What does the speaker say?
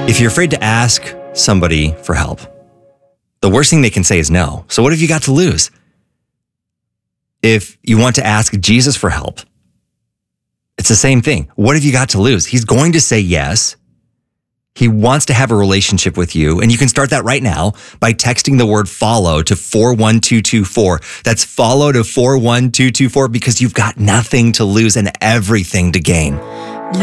If you're afraid to ask somebody for help, the worst thing they can say is no. So what have you got to lose? If you want to ask Jesus for help, it's the same thing. What have you got to lose? He's going to say yes. He wants to have a relationship with you. And you can start that right now by texting the word follow to 41224. That's follow to 41224 because you've got nothing to lose and everything to gain.